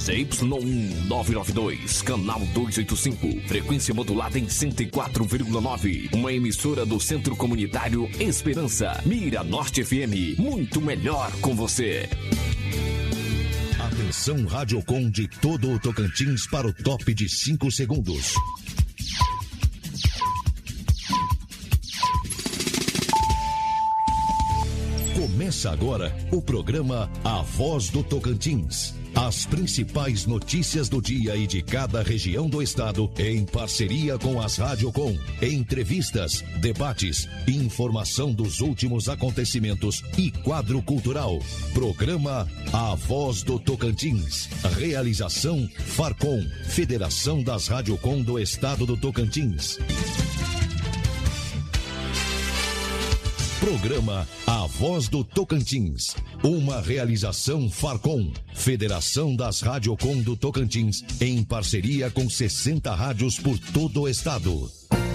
ZY1 992, canal 285, frequência modulada em 104,9. Uma emissora do Centro Comunitário Esperança, Mira Norte FM, muito melhor com você. Atenção Radiocom de todo o Tocantins para o top de 5 segundos. Começa agora o programa A Voz do Tocantins. As principais notícias do dia e de cada região do estado, em parceria com as Radiocom. Entrevistas, debates, informação dos últimos acontecimentos e quadro cultural. Programa A Voz do Tocantins. Realização Farcom, Federação das Radiocom do Estado do Tocantins. Programa A Voz do Tocantins. Uma realização Farcom, Federação das Radiocom do Tocantins, em parceria com 60 rádios por todo o estado.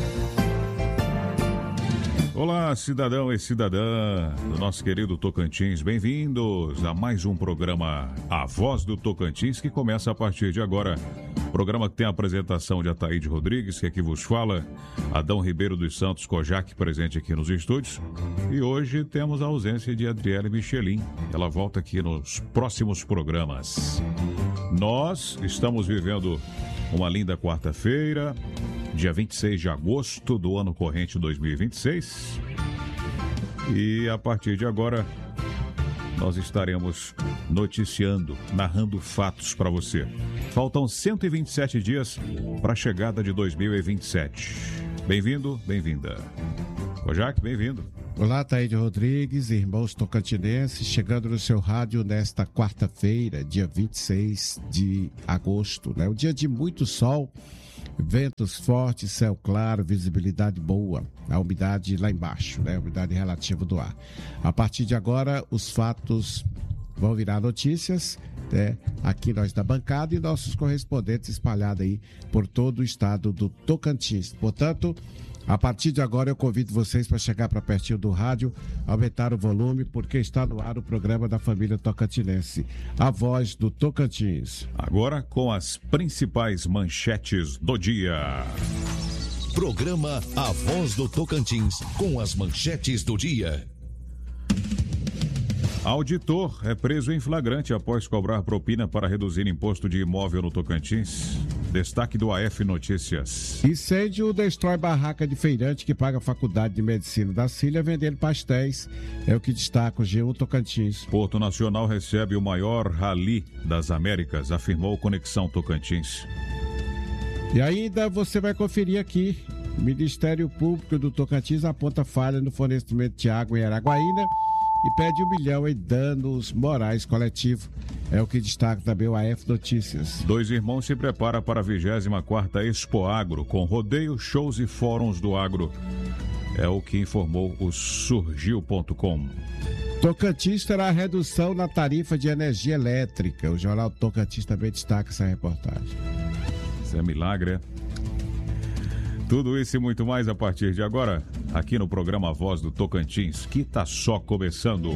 Olá, cidadão e cidadã do nosso querido Tocantins. Bem-vindos a mais um programa A Voz do Tocantins, que começa a partir de agora. Programa que tem a apresentação de Ataíde Rodrigues, que aqui vos fala, Adão Ribeiro dos Santos Kojak, presente aqui nos estúdios. E hoje temos a ausência de Adriele Michelin. Ela volta aqui nos próximos programas. Nós estamos vivendo uma linda quarta-feira, dia 26 de agosto do ano corrente 2026. E a partir de agora, nós estaremos noticiando, narrando fatos para você. Faltam 127 dias para a chegada de 2027. Bem-vindo, bem-vinda. Kojak, bem-vindo. Olá, Ataíde Rodrigues, irmãos tocantinenses, chegando no seu rádio nesta quarta-feira, dia 26 de agosto, né? Um dia de muito sol, ventos fortes, céu claro, visibilidade boa, a umidade lá embaixo, né? A umidade relativa do ar. A partir de agora, os fatos vão virar notícias, né? Aqui nós da bancada e nossos correspondentes espalhados aí por todo o estado do Tocantins. Portanto, a partir de agora eu convido vocês para chegar para pertinho do rádio, aumentar o volume, porque está no ar o programa da família tocantinense, A Voz do Tocantins. Agora com as principais manchetes do dia. Programa A Voz do Tocantins, com as manchetes do dia. Auditor é preso em flagrante após cobrar propina para reduzir imposto de imóvel no Tocantins. Destaque do AF Notícias. Incêndio destrói barraca de feirante que paga a Faculdade de Medicina da Cília vendendo pastéis. É o que destaca o G1 Tocantins. Porto Nacional recebe o maior rally das Américas, afirmou Conexão Tocantins. E ainda você vai conferir aqui. O Ministério Público do Tocantins aponta falha no fornecimento de água em Araguaína e pede 1 milhão em danos morais coletivos. É o que destaca também o AF Notícias. 2 irmãos se prepara para a 24ª Expo Agro, com rodeio, shows e fóruns do agro. É o que informou o Surgiu.com. Tocantins terá redução na tarifa de energia elétrica. O jornal Tocantins também destaca essa reportagem. Isso é milagre, é? Tudo isso e muito mais a partir de agora, aqui no programa Voz do Tocantins, que está só começando.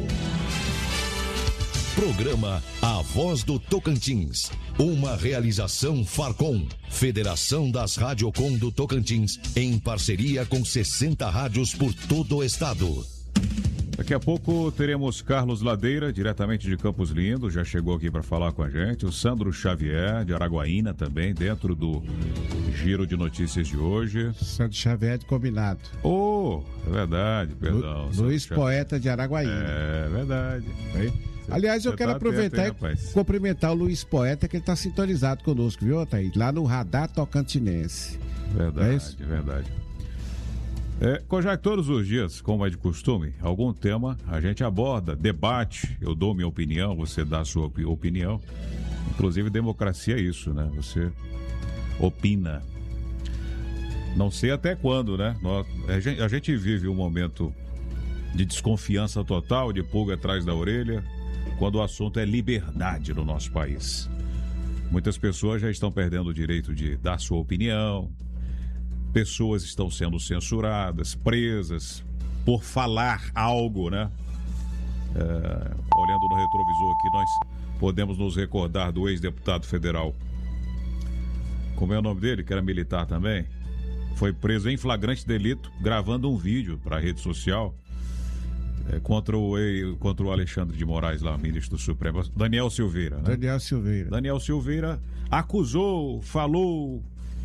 Programa A Voz do Tocantins. Uma realização Farcom, Federação das Radiocom do Tocantins, em parceria com 60 rádios por todo o estado. Daqui a pouco teremos Carlos Ladeira, diretamente de Campos Lindos, já chegou aqui para falar com a gente. O Sandro Xavier, de Araguaína, também, dentro do Giro de Notícias de hoje. Sandro Xavier de Combinado. Oh, é verdade, perdão. Luiz Poeta de Araguaína. É verdade. Aliás, eu quero aproveitar e cumprimentar o Luiz Poeta, que ele está sintonizado conosco, viu, Thaís? Lá no Radar Tocantinense. Verdade, verdade. Kojak, todos os dias, como é de costume, algum tema a gente aborda, debate, eu dou minha opinião, você dá a sua opinião. Inclusive, democracia é isso, né? Você opina. Não sei até quando, né? A gente vive um momento de desconfiança total, de pulga atrás da orelha, quando o assunto é liberdade no nosso país. Muitas pessoas já estão perdendo o direito de dar sua opinião. Pessoas estão sendo censuradas, presas por falar algo, né? Olhando no retrovisor aqui, podemos nos recordar do ex-deputado federal, como é o nome dele, que era militar também, foi preso em flagrante delito, gravando um vídeo para a rede social contra o Alexandre de Moraes, lá, ministro do Supremo, Daniel Silveira, né? Daniel Silveira acusou, falou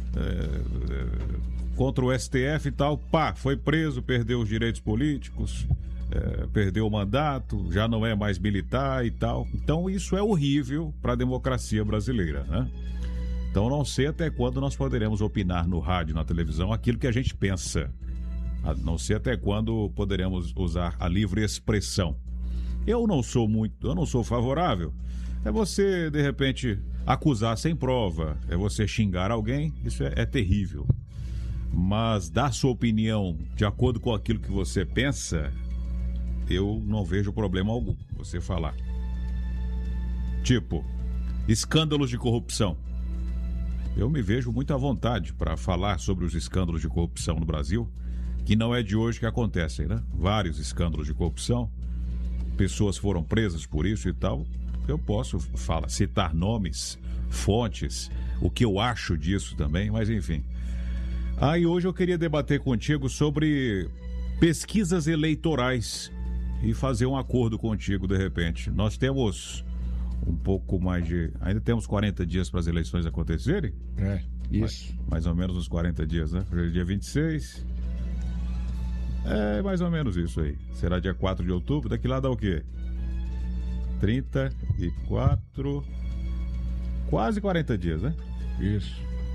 contra o STF e tal, foi preso, perdeu os direitos políticos, perdeu o mandato, já não é mais militar e tal. Então isso é horrível para a democracia brasileira, né? Então não sei até quando nós poderemos opinar no rádio, na televisão, aquilo que a gente pensa. Não sei até quando poderemos usar a livre expressão. Eu não sou favorável. É você, de repente, acusar sem prova, é você xingar alguém, isso é terrível. Mas dar sua opinião de acordo com aquilo que você pensa, eu não vejo problema algum você falar. Tipo, escândalos de corrupção. Eu me vejo muito à vontade para falar sobre os escândalos de corrupção no Brasil, que não é de hoje que acontecem, né? Vários escândalos de corrupção, pessoas foram presas por isso e tal. Eu posso citar nomes, fontes, o que eu acho disso também, mas enfim. Aí hoje eu queria debater contigo sobre pesquisas eleitorais e fazer um acordo contigo de repente. Nós temos um pouco mais de... Ainda temos 40 dias para as eleições acontecerem? Isso. Mais ou menos uns 40 dias, né? Hoje é dia 26. É mais ou menos isso aí. Será dia 4 de outubro. Daqui lá dá o quê? 34... Quase 40 dias, né? Isso.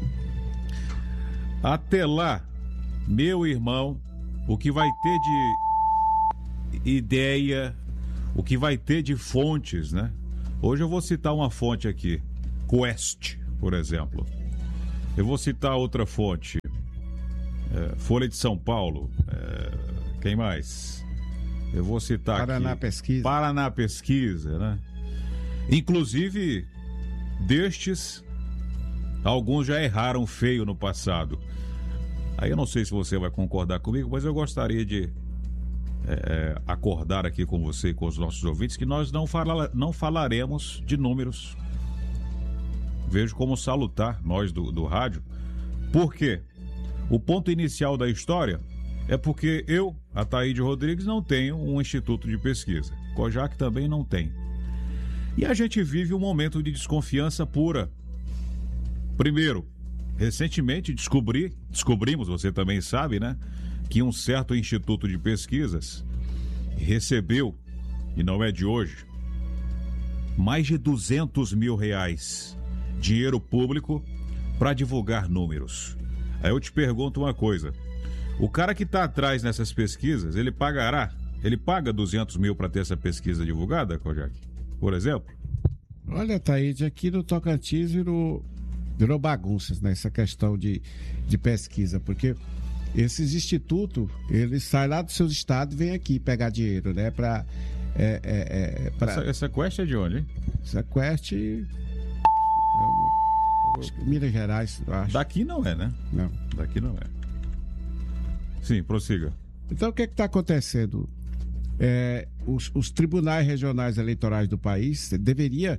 Até lá, meu irmão, o que vai ter de ideia, o que vai ter de fontes, né? Hoje eu vou citar uma fonte aqui, Quest, por exemplo. Eu vou citar outra fonte, Folha de São Paulo. Quem mais? Eu vou citar Paraná Pesquisa, né? Inclusive, destes, alguns já erraram feio no passado. Aí eu não sei se você vai concordar comigo, mas eu gostaria de acordar aqui com você e com os nossos ouvintes que nós não falaremos de números. Vejo como salutar nós do rádio. Por quê? O ponto inicial da história é porque eu, Ataíde Rodrigues, não tenho um instituto de pesquisa. Kojak também não tem. E a gente vive um momento de desconfiança pura. Primeiro, recentemente descobrimos, você também sabe, né? Que um certo instituto de pesquisas recebeu, e não é de hoje, mais de R$200 mil, dinheiro público, para divulgar números. Aí eu te pergunto uma coisa, o cara que está atrás nessas pesquisas, ele paga R$200 mil para ter essa pesquisa divulgada, Kojak? Por exemplo? Olha, Taíde, aqui no Tocantins virou bagunças nessa questão de pesquisa, porque esses institutos, eles saem lá dos seus estados e vêm aqui pegar dinheiro, né? Essa Quest é de onde, hein? Essa Quest... Minas Gerais, eu acho. Daqui não é, né? Não. Daqui não é. Sim, prossiga. Então, o que está acontecendo? Os tribunais regionais eleitorais do país deveria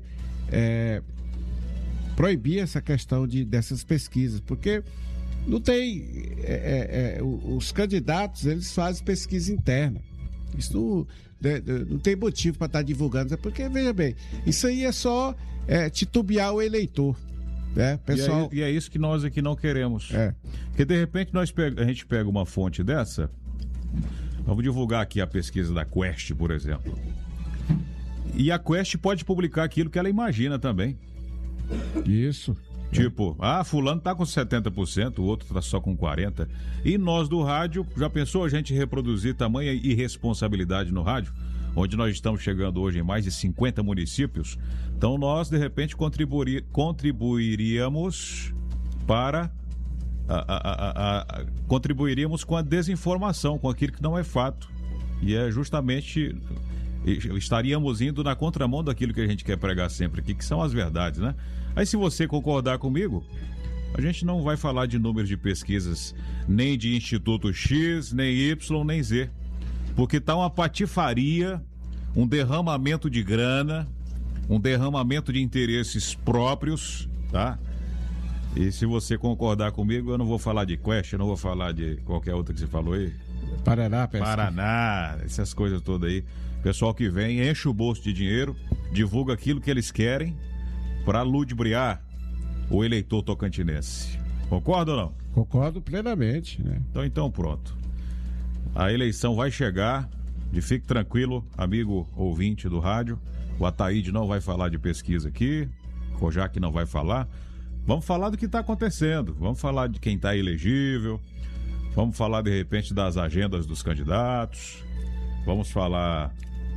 proibir essa questão dessas pesquisas, porque não tem... os candidatos, eles fazem pesquisa interna. Isso não tem motivo para estar divulgando, porque, veja bem, isso aí é só titubear o eleitor. Pessoal... E é isso que nós aqui não queremos. Porque de repente a gente pega uma fonte dessa. Vamos divulgar aqui a pesquisa da Quest, por exemplo. E a Quest pode publicar aquilo que ela imagina também. Isso. Tipo, fulano tá com 70%, o outro tá só com 40%. E nós do rádio, já pensou a gente reproduzir tamanha irresponsabilidade no rádio? Onde nós estamos chegando hoje em mais de 50 municípios. Então nós, de repente, contribuiríamos para... contribuiríamos com a desinformação, com aquilo que não é fato. E é justamente... estaríamos indo na contramão daquilo que a gente quer pregar sempre aqui, que são as verdades, né? Aí se você concordar comigo, a gente não vai falar de números de pesquisas, nem de Instituto X, nem Y, nem Z. Porque tá uma patifaria, um derramamento de grana um derramamento de interesses próprios, tá? E se você concordar comigo, eu não vou falar de Quest, eu não vou falar de qualquer outra que você falou aí. Paraná, essas coisas todas aí. Pessoal que vem, enche o bolso de dinheiro, divulga aquilo que eles querem para ludibriar o eleitor tocantinense. Concorda ou não? Concordo plenamente, né? Então pronto. A eleição vai chegar, e fique tranquilo, amigo ouvinte do rádio. O Ataíde não vai falar de pesquisa aqui, o Kojak não vai falar. Vamos falar do que está acontecendo, vamos falar de quem está elegível, vamos falar de repente das agendas dos candidatos, vamos falar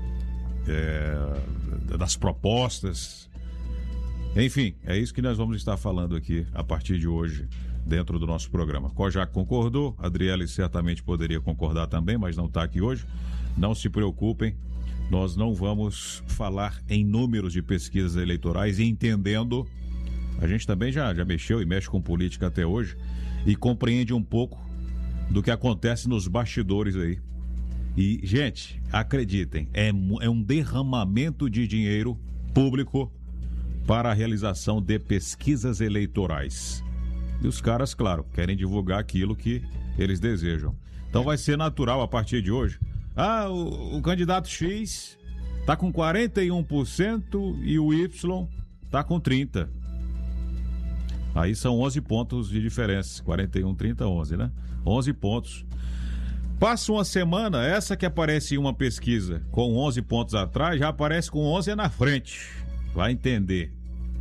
das propostas. Enfim, é isso que nós vamos estar falando aqui a partir de hoje, dentro do nosso programa. Kojak concordou, Adriele certamente poderia concordar também, mas não está aqui hoje. Não se preocupem, nós não vamos falar em números de pesquisas eleitorais, entendendo. A gente também já mexeu e mexe com política até hoje e compreende um pouco do que acontece nos bastidores aí. E, gente, acreditem, é um derramamento de dinheiro público para a realização de pesquisas eleitorais. E os caras, claro, querem divulgar aquilo que eles desejam. Então vai ser natural a partir de hoje. O candidato X está com 41% e o Y está com 30%. Aí são 11 pontos de diferença. 41, 30, 11, né? 11 pontos. Passa uma semana, essa que aparece em uma pesquisa com 11 pontos atrás, já aparece com 11 na frente. Vai entender.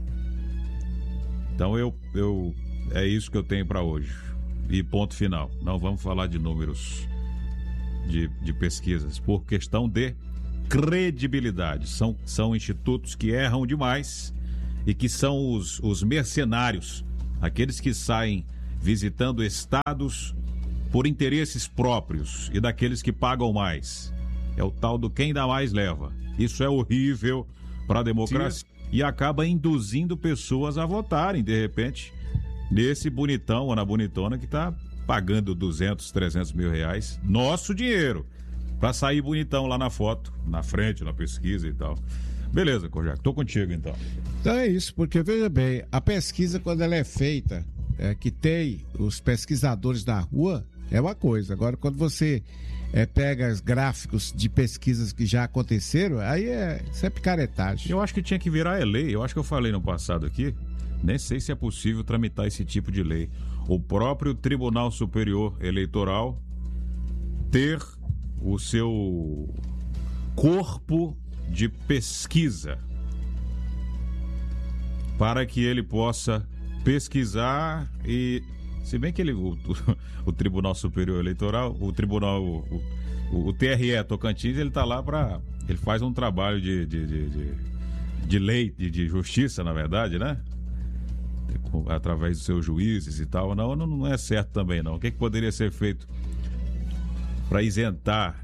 Então é isso que eu tenho para hoje. E ponto final. Não vamos falar de números de pesquisas, por questão de credibilidade. São institutos que erram demais e que são os mercenários, aqueles que saem visitando estados por interesses próprios e daqueles que pagam mais. É o tal do quem dá mais leva. Isso é horrível para a democracia e acaba induzindo pessoas a votarem, de repente, nesse bonitão ou na bonitona que está pagando 200, 300 mil reais, nosso dinheiro, para sair bonitão lá na foto, na frente, na pesquisa e tal. Beleza, Kojak, tô contigo então. Então é isso, porque veja bem, a pesquisa quando ela é feita, que tem os pesquisadores na rua, é uma coisa. Agora quando você pega os gráficos de pesquisas que já aconteceram, aí isso é picaretagem. Eu acho que tinha que virar lei, eu acho que eu falei no passado aqui, nem sei se é possível tramitar esse tipo de lei. O próprio Tribunal Superior Eleitoral ter o seu corpo de pesquisa para que ele possa pesquisar e, se bem que o Tribunal Superior Eleitoral, o TRE Tocantins, ele está lá para, ele faz um trabalho de lei, de justiça, na verdade, né? Através dos seus juízes e tal. Não é certo também, não. O que poderia ser feito para isentar,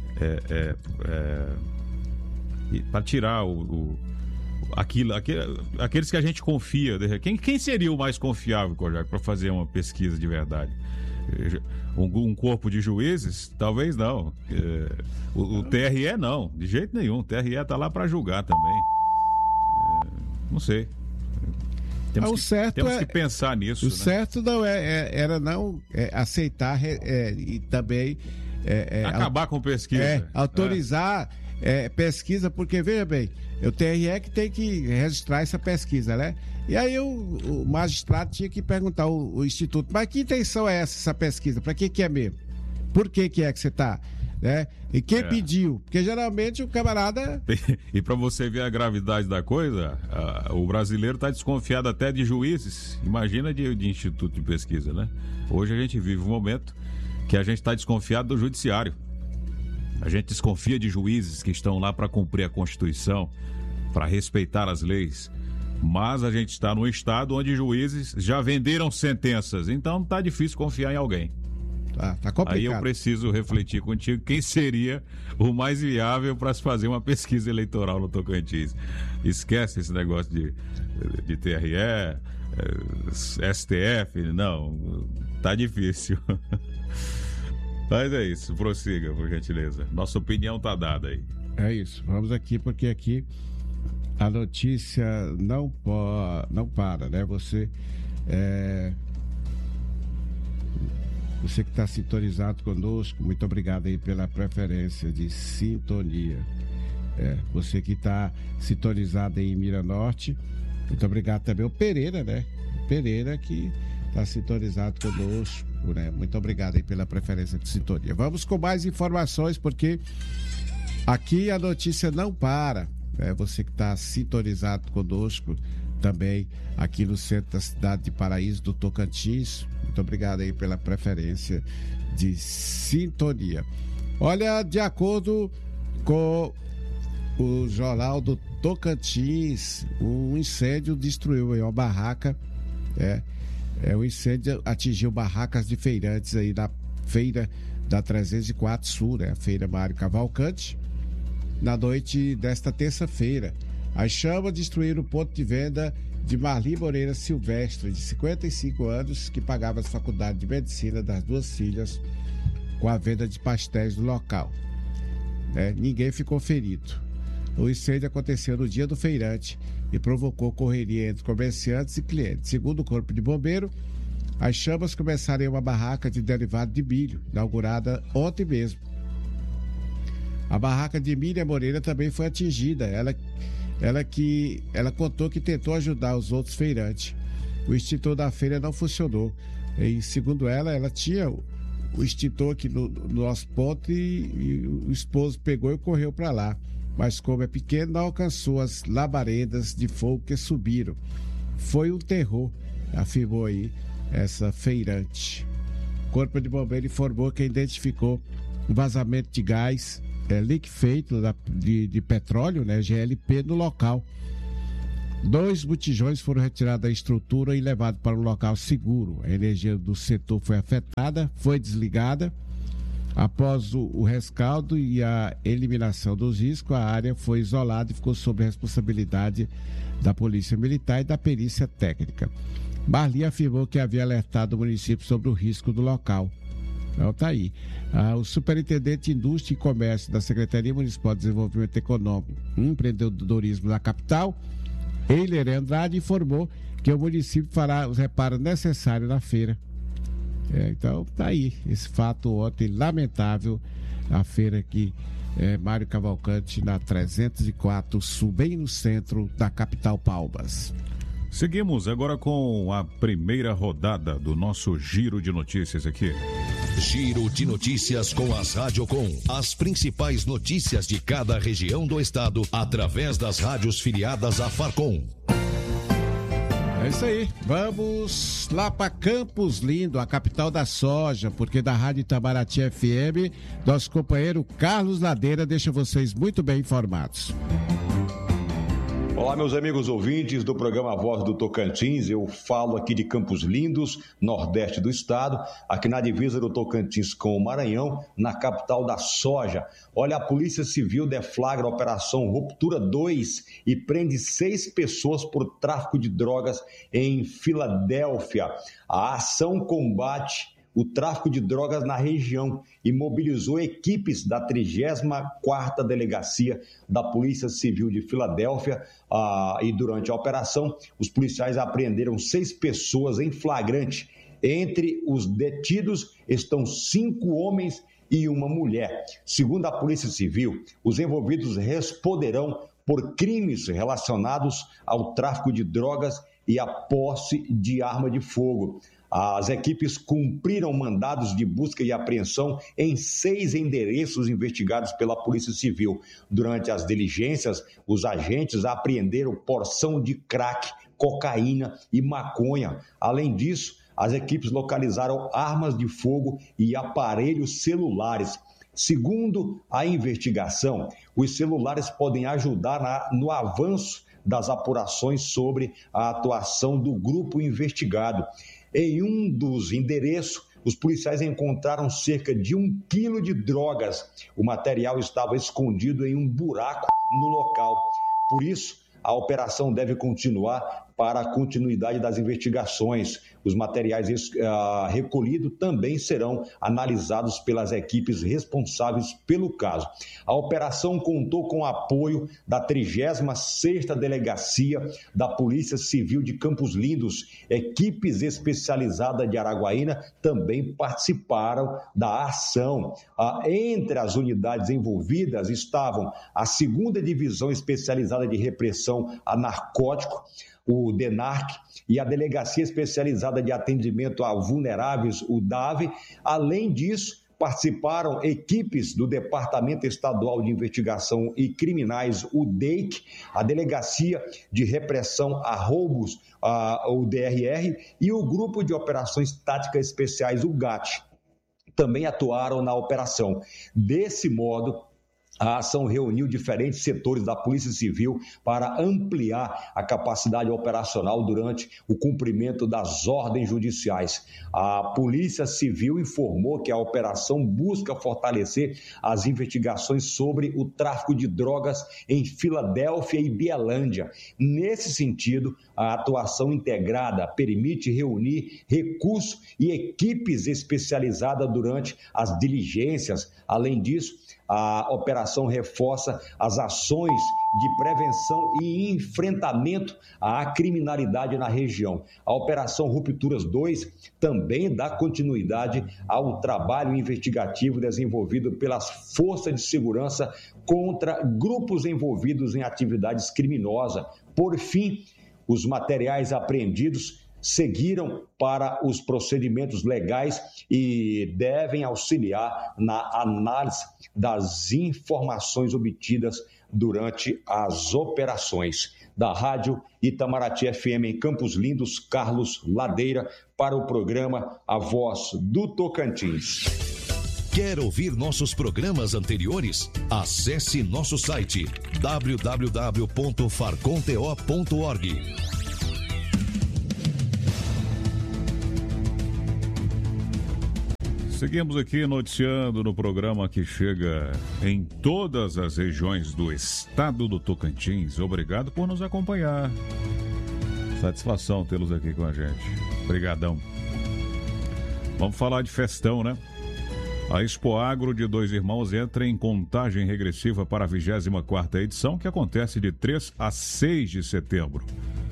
para tirar aqueles que a gente confia? Quem seria o mais confiável, Kojak, para fazer uma pesquisa de verdade? Um corpo de juízes? Talvez não. O TRE não, de jeito nenhum. O TRE está lá para julgar também. Não sei. Temos que pensar nisso. O certo não era não aceitar e também acabar com pesquisa. Autorizar pesquisa, porque veja bem, o TRE que tem que registrar essa pesquisa, né? E aí o magistrado tinha que perguntar o instituto, mas que intenção é essa pesquisa? Para que é mesmo? Por que é que você está? Né? E quem pediu? Porque geralmente o camarada... E para você ver a gravidade da coisa, o brasileiro está desconfiado até de juízes, imagina de instituto de pesquisa, né? Hoje a gente vive um momento que a gente está desconfiado do judiciário. A gente desconfia de juízes que estão lá para cumprir a Constituição, para respeitar as leis. Mas a gente está num estado onde juízes já venderam sentenças, então tá difícil confiar em alguém. Tá complicado. Aí eu preciso refletir contigo quem seria o mais viável para se fazer uma pesquisa eleitoral no Tocantins. Esquece esse negócio de TRE, STF, não, tá difícil. Mas é isso, prossiga, por gentileza. Nossa opinião tá dada aí. É isso, vamos aqui, porque aqui a notícia não para, né? Você que está sintonizado conosco, muito obrigado aí pela preferência de sintonia. Você que está sintonizado aí em Mira Norte, muito obrigado também. O Pereira, né? Pereira que está sintonizado conosco, né? Muito obrigado aí pela preferência de sintonia. Vamos com mais informações, porque aqui a notícia não para. Você que está sintonizado conosco também aqui no centro da cidade de Paraíso do Tocantins, muito obrigado aí pela preferência de sintonia. Olha, de acordo com o Jornal do Tocantins, um incêndio destruiu aí uma barraca. O incêndio atingiu barracas de feirantes aí na feira da 304 Sul, né? A feira Mário Cavalcante, na noite desta terça-feira. As chamas destruíram o ponto de venda de Marli Moreira Silvestre, de 55 anos, que pagava as faculdades de medicina das duas filhas com a venda de pastéis no local. Ninguém ficou ferido. O incêndio aconteceu no dia do feirante e provocou correria entre comerciantes e clientes. Segundo o Corpo de Bombeiro, as chamas começaram em uma barraca de derivado de milho, inaugurada ontem mesmo. A barraca de Miriam Moreira também foi atingida. Ela contou que tentou ajudar os outros feirantes. O extintor da feira não funcionou. E, segundo ela tinha o extintor aqui no nosso ponto e o esposo pegou e correu para lá. Mas como é pequeno, não alcançou as labaredas de fogo que subiram. Foi um terror, afirmou aí essa feirante. O Corpo de Bombeiro informou que identificou um vazamento de gás liquefeito de petróleo, né, GLP, no local. 2 botijões foram retirados da estrutura e levados para um local seguro. A energia do setor foi afetada, foi desligada. Após o rescaldo e a eliminação dos riscos, a área foi isolada e ficou sob a responsabilidade da Polícia Militar e da perícia técnica. Marli afirmou que havia alertado o município sobre o risco do local. Então tá aí. O superintendente de Indústria e Comércio da Secretaria Municipal de Desenvolvimento Econômico e Empreendedorismo da capital, Eiler Andrade, informou que o município fará os reparos necessários na feira. Então tá aí esse fato ontem lamentável, a feira aqui, Mário Cavalcante, na 304 Sul, bem no centro da capital Palmas. Seguimos agora com a primeira rodada do nosso Giro de Notícias aqui. Giro de Notícias com as Radiocom. As principais notícias de cada região do estado através das rádios filiadas à Farcom. É isso aí, vamos lá para Campos Lindo, a capital da soja, porque da Rádio Itamaraty FM, nosso companheiro Carlos Ladeira deixa vocês muito bem informados. Olá, meus amigos ouvintes do programa Voz do Tocantins. Eu falo aqui de Campos Lindos, nordeste do estado, aqui na divisa do Tocantins com o Maranhão, na capital da soja. Olha, a Polícia Civil deflagra a Operação Ruptura 2 e prende 6 pessoas por tráfico de drogas em Filadélfia. A ação combate o tráfico de drogas na região e mobilizou equipes da 34ª Delegacia da Polícia Civil de Filadélfia e durante a operação os policiais apreenderam 6 pessoas em flagrante. Entre os detidos estão 5 homens e uma mulher. Segundo a Polícia Civil, os envolvidos responderão por crimes relacionados ao tráfico de drogas e à posse de arma de fogo. As equipes cumpriram mandados de busca e apreensão em 6 endereços investigados pela Polícia Civil. Durante as diligências, os agentes apreenderam porção de crack, cocaína e maconha. Além disso, as equipes localizaram armas de fogo e aparelhos celulares. Segundo a investigação, os celulares podem ajudar no avanço das apurações sobre a atuação do grupo investigado. Em um dos endereços, os policiais encontraram cerca de 1 quilo de drogas. O material estava escondido em um buraco no local. Por isso, a operação deve continuar para a continuidade das investigações. Os materiais recolhidos também serão analisados pelas equipes responsáveis pelo caso. A operação contou com o apoio da 36ª Delegacia da Polícia Civil de Campos Lindos. Equipes especializadas de Araguaína também participaram da ação. Entre as unidades envolvidas estavam a 2ª Divisão Especializada de Repressão a Narcótico, o DENARC, e a Delegacia Especializada de Atendimento a Vulneráveis, o DAVE. Além disso, participaram equipes do Departamento Estadual de Investigação e Criminais, o DEIC, a Delegacia de Repressão a Roubos, o DRR, e o Grupo de Operações Táticas Especiais, o GAT, também atuaram na operação. Desse modo, a ação reuniu diferentes setores da Polícia Civil para ampliar a capacidade operacional durante o cumprimento das ordens judiciais. A Polícia Civil informou que a operação busca fortalecer as investigações sobre o tráfico de drogas em Filadélfia e Bielândia. Nesse sentido, a atuação integrada permite reunir recursos e equipes especializadas durante as diligências. Além disso, a operação reforça as ações de prevenção e enfrentamento à criminalidade na região. A Operação Rupturas 2 também dá continuidade ao trabalho investigativo desenvolvido pelas forças de segurança contra grupos envolvidos em atividades criminosas. Por fim, os materiais apreendidos seguiram para os procedimentos legais e devem auxiliar na análise das informações obtidas durante as operações. Da Rádio Itamaraty FM em Campos Lindos, Carlos Ladeira, para o programa A Voz do Tocantins. Quer ouvir nossos programas anteriores? Acesse nosso site www.farconto.org. Seguimos aqui noticiando no programa que chega em todas as regiões do estado do Tocantins. Obrigado por nos acompanhar. Satisfação tê-los aqui com a gente. Obrigadão. Vamos falar de festão, né? A Expo Agro de Dois Irmãos entra em contagem regressiva para a 24ª edição, que acontece de 3 a 6 de setembro.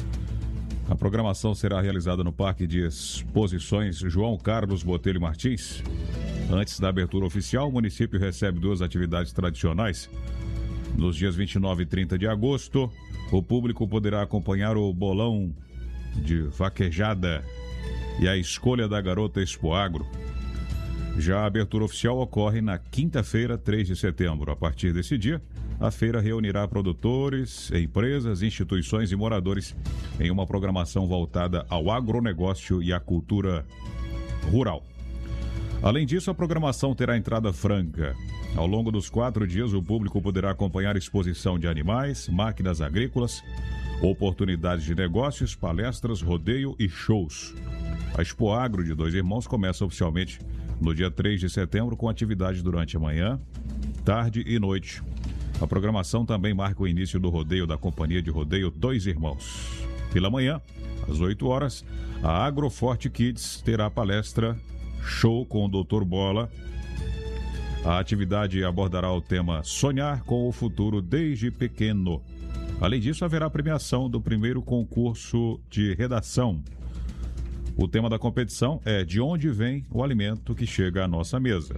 A programação será realizada no Parque de Exposições João Carlos Botelho Martins. Antes da abertura oficial, o município recebe 2 atividades tradicionais. Nos dias 29 e 30 de agosto, o público poderá acompanhar o bolão de vaquejada e a escolha da garota Expo Agro. Já a abertura oficial ocorre na quinta-feira, 3 de setembro. A partir desse dia, a feira reunirá produtores, empresas, instituições e moradores em uma programação voltada ao agronegócio e à cultura rural. Além disso, a programação terá entrada franca. Ao longo dos 4 dias, o público poderá acompanhar exposição de animais, máquinas agrícolas, oportunidades de negócios, palestras, rodeio e shows. A Expo Agro de Dois Irmãos começa oficialmente no dia 3 de setembro com atividade durante a manhã, tarde e noite. A programação também marca o início do rodeio da Companhia de Rodeio Dois Irmãos. Pela manhã, às 8 horas, a Agroforte Kids terá palestra show com o Dr. Bola. A atividade abordará o tema Sonhar com o Futuro desde Pequeno. Além disso, haverá premiação do primeiro concurso de redação. O tema da competição é De onde vem o alimento que chega à nossa mesa?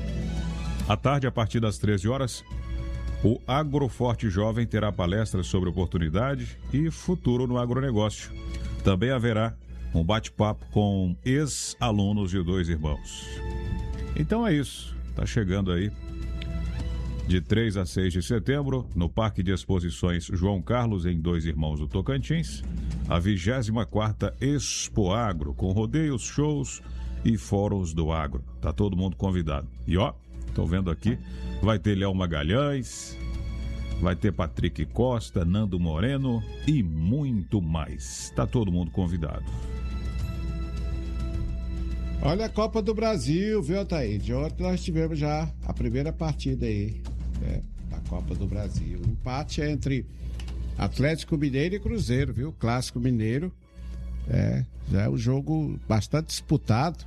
À tarde, a partir das 13 horas, o Agroforte Jovem terá palestras sobre oportunidade e futuro no agronegócio. Também haverá um bate-papo com ex-alunos de Dois Irmãos. Então é isso, está chegando aí de 3 a 6 de setembro, no Parque de Exposições João Carlos, em Dois Irmãos do Tocantins, a 24ª Expo Agro, com rodeios, shows e fóruns do agro. Tá todo mundo convidado. E ó, tô vendo aqui, vai ter Léo Magalhães, vai ter Patrick Costa, Nando Moreno e muito mais. Tá todo mundo convidado. Olha a Copa do Brasil, viu, Ataí? De ontem nós tivemos já a primeira partida aí, né, da Copa do Brasil. Empate entre Atlético Mineiro e Cruzeiro, viu? Clássico Mineiro. Já é um jogo bastante disputado.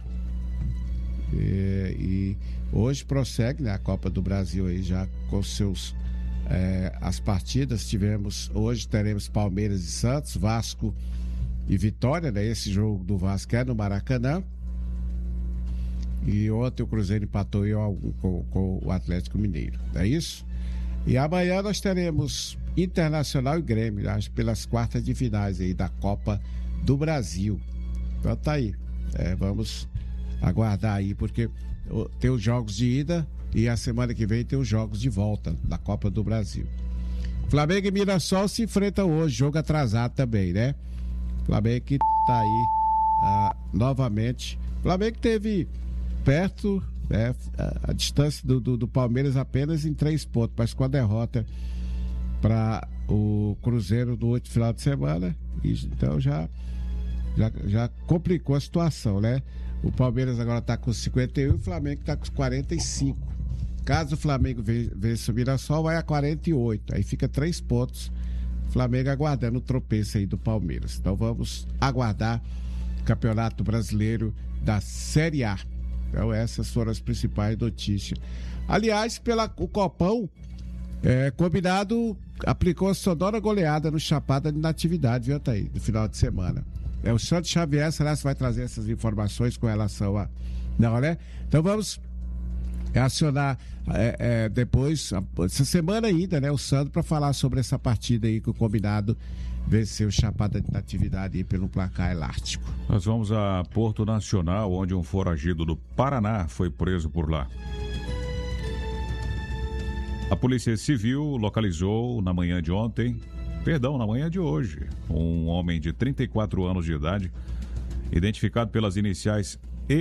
E hoje prossegue, né, a Copa do Brasil aí já com seus as partidas. Hoje teremos Palmeiras e Santos, Vasco e Vitória, né? Esse jogo do Vasco é no Maracanã. E ontem o Cruzeiro empatou com o Atlético Mineiro, não é isso? E amanhã nós teremos Internacional e Grêmio, acho, pelas quartas de finais aí da Copa do Brasil. Então tá aí. Vamos aguardar aí, porque tem os jogos de ida e a semana que vem tem os jogos de volta da Copa do Brasil. Flamengo e Mirassol se enfrentam hoje, jogo atrasado também, né? Flamengo que tá aí novamente. Flamengo teve perto, né, a distância do Palmeiras apenas em 3 pontos, mas com a derrota para o Cruzeiro do último final de semana, então já complicou a situação, né? O Palmeiras agora está com 51 e o Flamengo está com 45. Caso o Flamengo vença o Mirassol, vai a 48, aí fica 3 pontos. Flamengo aguardando o tropeço aí do Palmeiras. Então vamos aguardar o Campeonato Brasileiro da Série A. Então essas foram as principais notícias. Aliás, o Copão, combinado, aplicou a sonora goleada no Chapada de Natividade, viu, Thaí, no final de semana. O Santos Xavier, será que vai trazer essas informações com relação a... Não, né? Então vamos acionar depois, essa semana ainda, né, o Santos, para falar sobre essa partida aí que o combinado venceu o Chapada de Natividade aí pelo placar elástico. Nós vamos a Porto Nacional, onde um foragido do Paraná foi preso por lá. A Polícia Civil localizou na manhã de hoje, um homem de 34 anos de idade, identificado pelas iniciais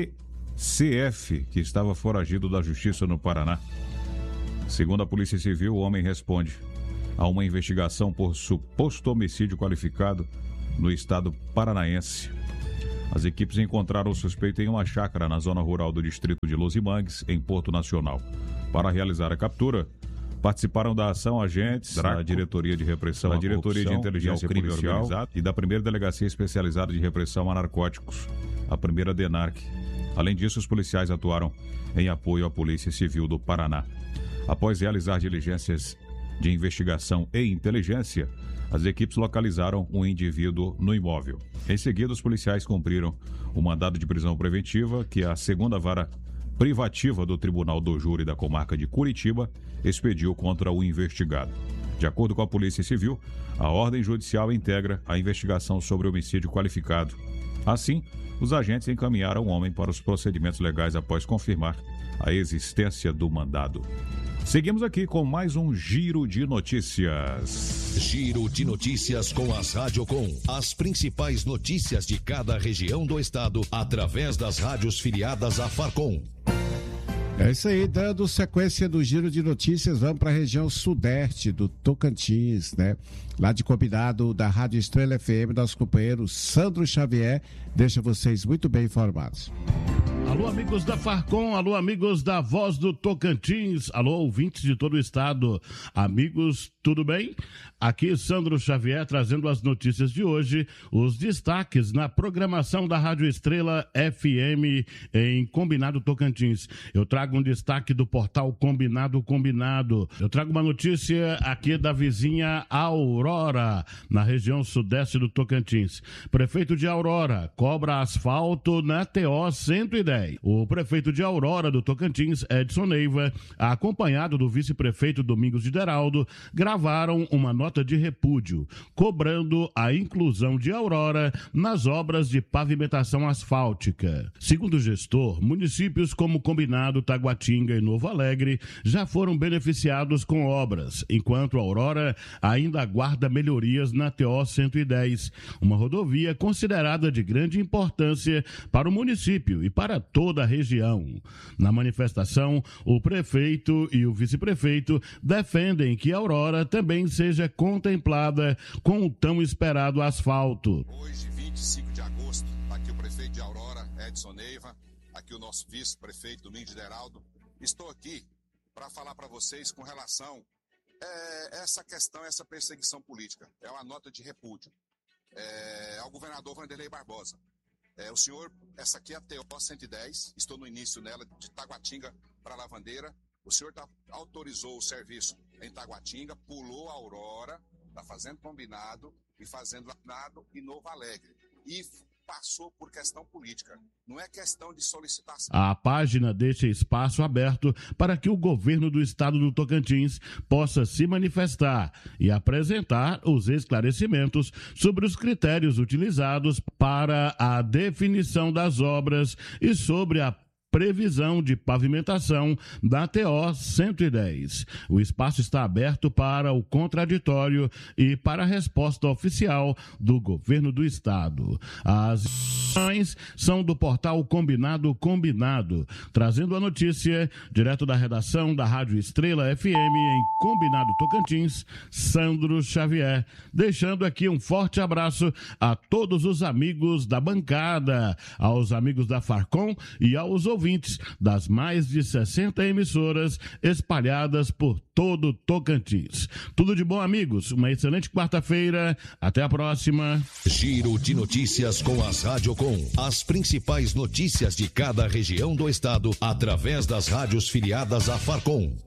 ECF, que estava foragido da Justiça no Paraná. Segundo a Polícia Civil, o homem responde a uma investigação por suposto homicídio qualificado no estado paranaense. As equipes encontraram o suspeito em uma chácara na zona rural do distrito de Losimangues, em Porto Nacional. Para realizar a captura, participaram da ação agentes da Diretoria de Repressão à Corrupção, Diretoria de Inteligência Policial e da Primeira Delegacia Especializada de Repressão a Narcóticos, a Primeira DENARC. Além disso, os policiais atuaram em apoio à Polícia Civil do Paraná. Após realizar diligências de investigação e inteligência, as equipes localizaram um indivíduo no imóvel. Em seguida, os policiais cumpriram o mandado de prisão preventiva que a 2ª Vara Privativa do Tribunal do Júri da Comarca de Curitiba expediu contra o investigado. De acordo com a Polícia Civil, a ordem judicial integra a investigação sobre homicídio qualificado. Assim, os agentes encaminharam o homem para os procedimentos legais após confirmar a existência do mandado. Seguimos aqui com mais um Giro de Notícias. Giro de Notícias com as Radiocom. As principais notícias de cada região do estado através das rádios filiadas à Farcom. É isso aí, dando sequência do Giro de Notícias, vamos para a região sudeste do Tocantins, né? Lá de combinado da Rádio Estrela FM, nosso companheiro Sandro Xavier, deixa vocês muito bem informados. Alô, amigos da Farcom, alô, amigos da Voz do Tocantins, alô, ouvintes de todo o estado. Amigos, tudo bem? Aqui Sandro Xavier trazendo as notícias de hoje, os destaques na programação da Rádio Estrela FM em Combinado Tocantins. Eu trago um destaque do portal Combinado. Eu trago uma notícia aqui da vizinha Aurora, na região sudeste do Tocantins. Prefeito de Aurora cobra asfalto na TO 110. O prefeito de Aurora do Tocantins, Edson Neiva, acompanhado do vice-prefeito Domingos de Deraldo, gravaram uma nota de repúdio, cobrando a inclusão de Aurora nas obras de pavimentação asfáltica. Segundo o gestor, municípios como Combinado, Taguatinga e Novo Alegre já foram beneficiados com obras, enquanto Aurora ainda aguarda melhorias na TO 110, uma rodovia considerada de grande importância para o município e para toda a região. Na manifestação, o prefeito e o vice-prefeito defendem que Aurora também seja contemplada com o tão esperado asfalto. Hoje, 25 de agosto, aqui o prefeito de Aurora, Edson Neiva, aqui o nosso vice-prefeito Domingos de Deraldo. Estou aqui para falar para vocês com relação essa questão, essa perseguição política. É uma nota de repúdio ao governador Vanderlei Barbosa. O senhor, essa aqui é a TO 110, estou no início nela, de Taguatinga para Lavandeira. O senhor autorizou o serviço em Taguatinga, pulou a Aurora, está fazendo combinado e fazendo Lagnado e Novo Alegre. E passou por questão política, não é questão de solicitação. A página deixa espaço aberto para que o governo do estado do Tocantins possa se manifestar e apresentar os esclarecimentos sobre os critérios utilizados para a definição das obras e sobre a previsão de pavimentação da TO 110. O espaço está aberto para o contraditório e para a resposta oficial do governo do estado. As informações são do portal Combinado, trazendo a notícia direto da redação da Rádio Estrela FM em Combinado Tocantins, Sandro Xavier, deixando aqui um forte abraço a todos os amigos da bancada, aos amigos da Farcom e aos ouvintes das mais de 60 emissoras espalhadas por todo Tocantins. Tudo de bom, amigos. Uma excelente quarta-feira. Até a próxima. Giro de notícias com as Rádio Com. As principais notícias de cada região do estado através das rádios filiadas à Farcom.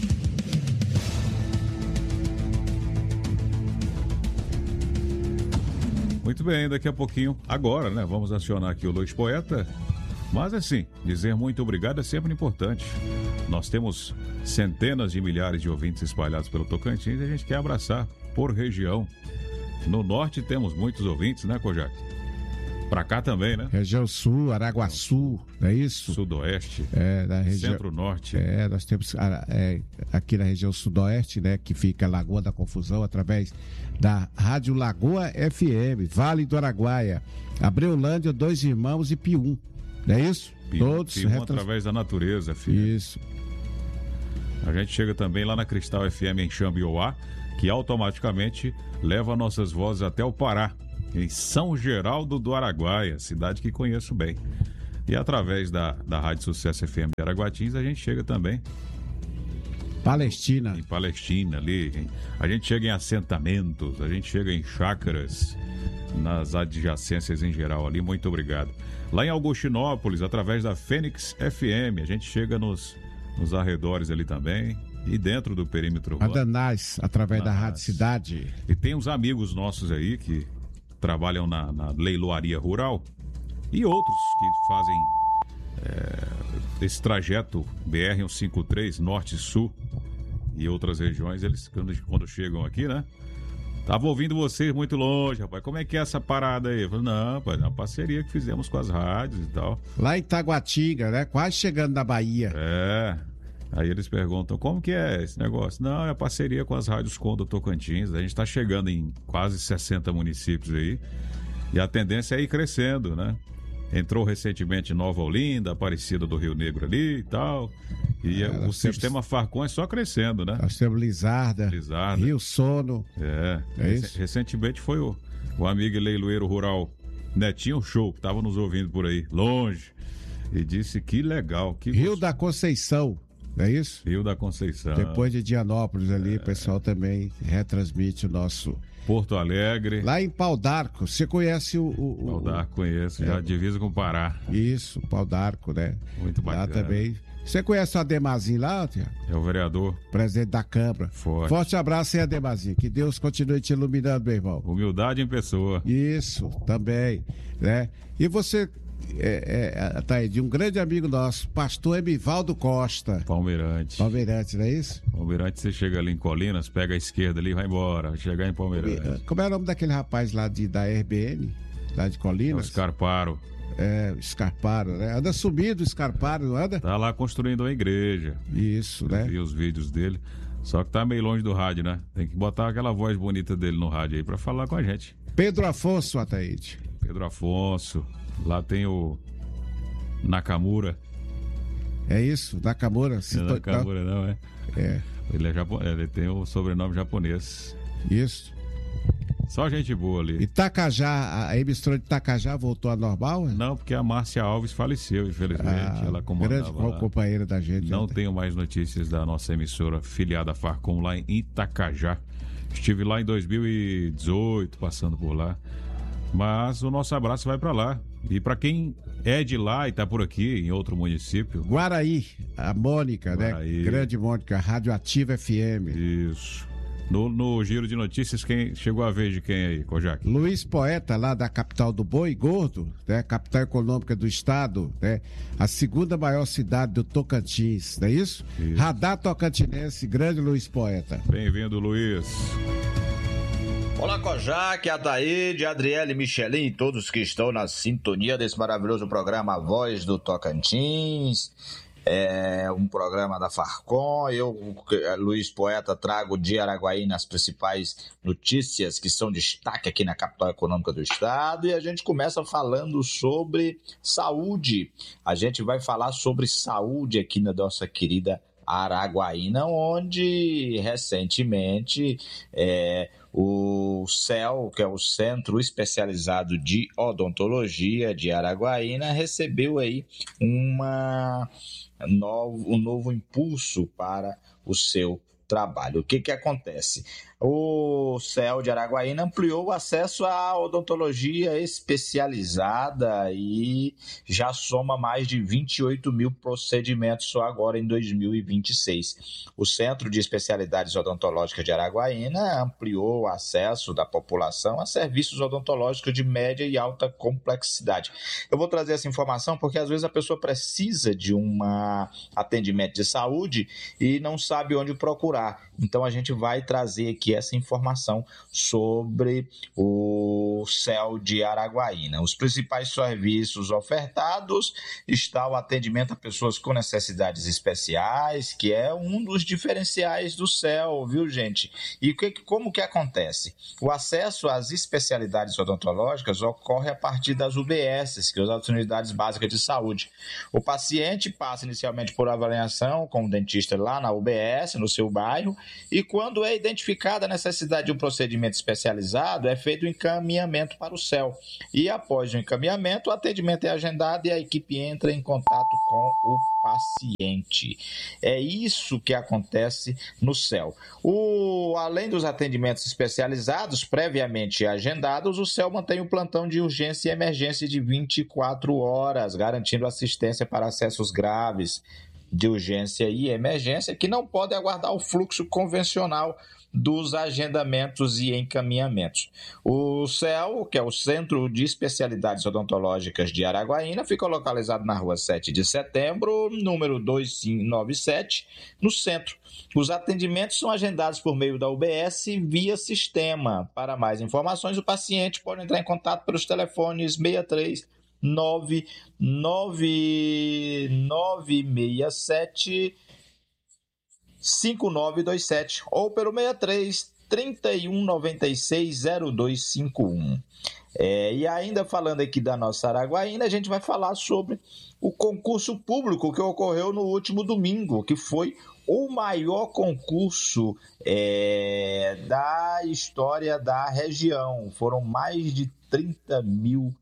Muito bem, daqui a pouquinho, agora, né? Vamos acionar aqui o Luiz Poeta. Mas assim, dizer muito obrigado é sempre importante. Nós temos centenas de milhares de ouvintes espalhados pelo Tocantins e a gente quer abraçar por região. No norte temos muitos ouvintes, né, Kojak? Pra cá também, né? Região Sul, Araguaçu, não é isso? Sudoeste. Da região Centro-Norte. Nós temos aqui na região Sudoeste, né, que fica Lagoa da Confusão, através da Rádio Lagoa FM, Vale do Araguaia, Abreulândia, Dois Irmãos e Pium. Não é isso? Todos através da Natureza, filho. Isso. A gente chega também lá na Cristal FM em Xambioá, que automaticamente leva nossas vozes até o Pará, em São Geraldo do Araguaia, cidade que conheço bem. E através da Rádio Sucesso FM de Araguatins, a gente chega também Palestina. Em Palestina, ali. A gente chega em assentamentos, a gente chega em chácaras, nas adjacências em geral ali. Muito obrigado. Lá em Augustinópolis, através da Fênix FM, a gente chega nos arredores ali também. E dentro do perímetro urbano. Adanás, através da Rádio Cidade. E tem uns amigos nossos aí que trabalham na leiloaria rural e outros que fazem esse trajeto BR-153, Norte e Sul e outras regiões. Eles, quando chegam aqui, né? Tava ouvindo vocês muito longe, rapaz. Como é que é essa parada aí? Eu falei, não, rapaz, é uma parceria que fizemos com as rádios e tal. Lá em Taguatinga, né? Quase chegando na Bahia. Aí eles perguntam, como que é esse negócio? Não, é parceria com as rádios Com do Tocantins. A gente está chegando em quase 60 municípios aí. E a tendência é ir crescendo, né? Entrou recentemente Nova Olinda, Aparecida do Rio Negro ali e tal. E o sistema Farcom é só crescendo, né? Nós temos Lizarda, Rio Sono. É isso? Recentemente foi o amigo leiloeiro rural Netinho Show, que estava nos ouvindo por aí, longe. E disse que legal. Que Rio da Conceição. Não é isso? Rio da Conceição. Depois de Dianópolis ali, o pessoal também retransmite o nosso... Porto Alegre. Lá em Pau d'Arco, você conhece Pau d'Arco conheço, já divisa com o Pará. Isso, Pau d'Arco, né? Muito bacana. Lá também. Você conhece o Ademazinho lá, Tiago? É o vereador. Presidente da Câmara. Forte abraço, hein, Ademazinho? Que Deus continue te iluminando, meu irmão. Humildade em pessoa. Isso, também, né? E você... tá aí, de um grande amigo nosso, pastor Emivaldo Costa. Palmeirante, não é isso? Palmeirante, você chega ali em Colinas, pega a esquerda ali e vai embora, vai chegar em Palmeirante. Como é o nome daquele rapaz lá da RBN, lá de Colinas? É o Scarparo. Scarparo, né? Anda subindo o Scarparo, não anda? Tá lá construindo uma igreja. Isso, né? Eu vi os vídeos dele, só que tá meio longe do rádio, né? Tem que botar aquela voz bonita dele no rádio aí pra falar com a gente. Pedro Afonso, Ataíde. Pedro Afonso. Lá tem o Nakamura. É isso, Nakamura. Não é Nakamura, não, é? É. Ele é japonês, ele tem o sobrenome japonês. Isso. Só gente boa ali. Itacajá, a emissora de Itacajá voltou ao normal? Não, porque a Márcia Alves faleceu, infelizmente. Ela comandava grande companheira da gente. Não tenho mais notícias da nossa emissora filiada Farcom lá em Itacajá. Estive lá em 2018, passando por lá. Mas o nosso abraço vai para lá. E para quem é de lá e tá por aqui, em outro município... Guaraí, a Mônica, Guaraí, né? Grande Mônica, Radioativa FM. Isso. No giro de notícias, quem chegou a vez de quem aí, Kojak? Luiz Poeta, lá da capital do Boi Gordo, né? Capital econômica do estado, né? A segunda maior cidade do Tocantins, não é isso? Radar Tocantinense, grande Luiz Poeta. Bem-vindo, Luiz. Olá, Kojak, Ataíde, Adriele, Michelin e todos que estão na sintonia desse maravilhoso programa A Voz do Tocantins. É um programa da Farcom. Eu, Luiz Poeta, trago de Araguaína as principais notícias que são destaque aqui na capital econômica do estado, e a gente começa falando sobre saúde. A gente vai falar sobre saúde aqui na nossa querida Araguaína, onde recentemente o CEL, que é o Centro Especializado de Odontologia de Araguaína, recebeu aí um novo impulso para o seu trabalho. O que acontece? O CEL de Araguaína ampliou o acesso à odontologia especializada e já soma mais de 28 mil procedimentos só agora em 2026. O Centro de Especialidades Odontológicas de Araguaína ampliou o acesso da população a serviços odontológicos de média e alta complexidade. Eu vou trazer essa informação porque às vezes a pessoa precisa de um atendimento de saúde e não sabe onde procurar. Então a gente vai trazer aqui essa informação sobre o CEL de Araguaína. Os principais serviços ofertados está o atendimento a pessoas com necessidades especiais, que é um dos diferenciais do CEL, viu, gente? E como que acontece? O acesso às especialidades odontológicas ocorre a partir das UBSs, que são as Unidades Básicas de Saúde. O paciente passa inicialmente por avaliação com o dentista lá na UBS, no seu bairro, e quando é identificada a necessidade de um procedimento especializado, é feito o encaminhamento para o CEL. E após o encaminhamento, o atendimento é agendado e a equipe entra em contato com o paciente. É isso que acontece no CEL. Além dos atendimentos especializados previamente agendados, o CEL mantém o plantão de urgência e emergência de 24 horas, garantindo assistência para acessos graves de urgência e emergência, que não podem aguardar o fluxo convencional dos agendamentos e encaminhamentos. O CEL, que é o Centro de Especialidades Odontológicas de Araguaína, fica localizado na rua 7 de setembro, número 2597, no centro. Os atendimentos são agendados por meio da UBS via sistema. Para mais informações, o paciente pode entrar em contato pelos telefones 63 967 5927 ou pelo 63 3196 0251. E ainda falando aqui da nossa Araguaína, a gente vai falar sobre o concurso público que ocorreu no último domingo, que foi o maior concurso da história da região. Foram mais de 30 mil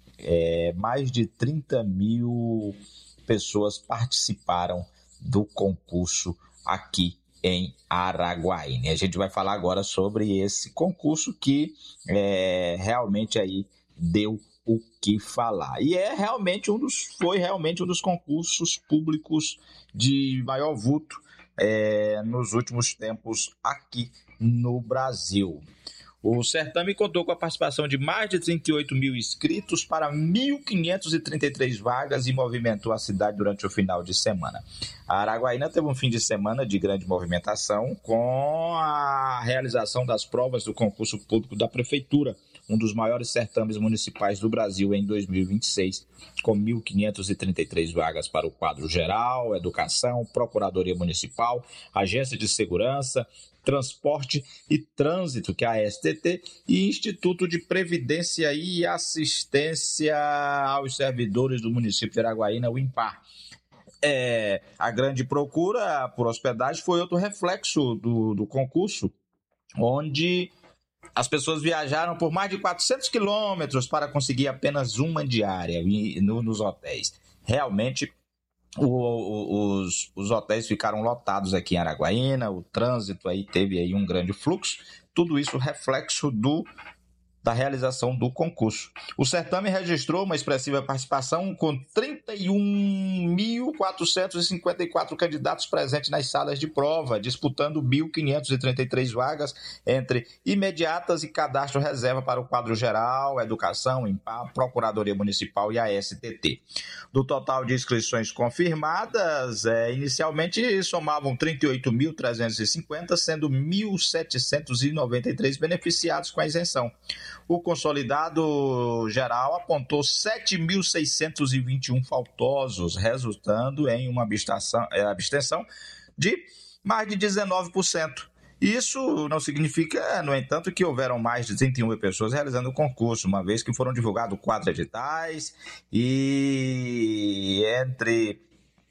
pessoas participaram do concurso aqui em Araguaína. E a gente vai falar agora sobre esse concurso que realmente aí deu o que falar. E foi realmente um dos concursos públicos de maior vulto nos últimos tempos aqui no Brasil. O certame contou com a participação de mais de 38 mil inscritos para 1.533 vagas e movimentou a cidade durante o final de semana. A Araguaína teve um fim de semana de grande movimentação com a realização das provas do concurso público da Prefeitura, um dos maiores certames municipais do Brasil em 2026, com 1.533 vagas para o quadro geral, educação, procuradoria municipal, agência de segurança, transporte e trânsito, que é a STT, e Instituto de Previdência e Assistência aos Servidores do município de Araguaína, o INPAR. A grande procura por hospedagem foi outro reflexo do concurso, onde as pessoas viajaram por mais de 400 quilômetros para conseguir apenas uma diária nos hotéis. Realmente, os hotéis ficaram lotados aqui em Araguaína, o trânsito aí teve aí um grande fluxo, tudo isso reflexo da realização do concurso. O certame registrou uma expressiva participação com 31.454 candidatos presentes nas salas de prova, disputando 1.533 vagas entre imediatas e cadastro reserva para o quadro geral, educação, IMPA, Procuradoria Municipal e a STT. Do total de inscrições confirmadas, inicialmente somavam 38.350, sendo 1.793 beneficiados com a isenção. O consolidado geral apontou 7.621 faltosos, resultando em uma abstenção de mais de 19%. Isso não significa, no entanto, que houveram mais de 31 pessoas realizando o concurso, uma vez que foram divulgados 4 editais e entre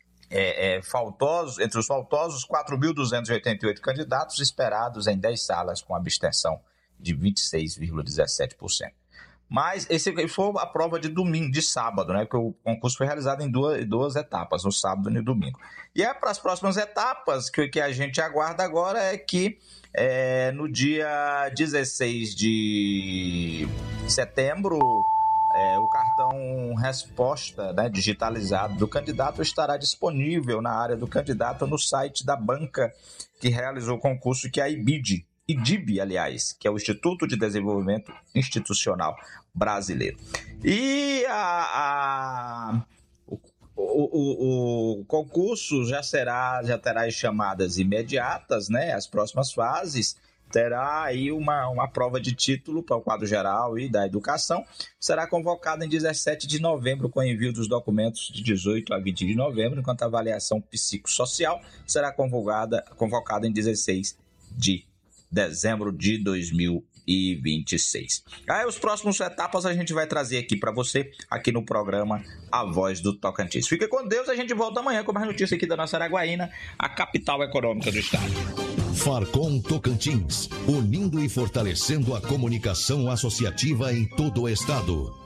os faltosos, 4.288 candidatos esperados em 10 salas com abstenção de 26,17%. Mas esse foi a prova de sábado, né? Porque o concurso foi realizado em duas etapas, no sábado e no domingo. E para as próximas etapas, que a gente aguarda agora é que no dia 16 de setembro, o cartão resposta, né, digitalizado do candidato estará disponível na área do candidato no site da banca que realizou o concurso, que é a IDIB, aliás, que é o Instituto de Desenvolvimento Institucional Brasileiro. E o concurso já terá as chamadas imediatas, né? As próximas fases terá aí uma prova de título para o quadro geral e da educação. Será convocada em 17 de novembro, com envio dos documentos de 18 a 20 de novembro, enquanto a avaliação psicossocial será convocada em 16 de dezembro de 2026. Aí os próximos etapas a gente vai trazer aqui para você, aqui no programa A Voz do Tocantins. Fica com Deus, a gente volta amanhã com mais notícias aqui da nossa Araguaína, a capital econômica do estado. Farcom Tocantins, unindo e fortalecendo a comunicação associativa em todo o estado.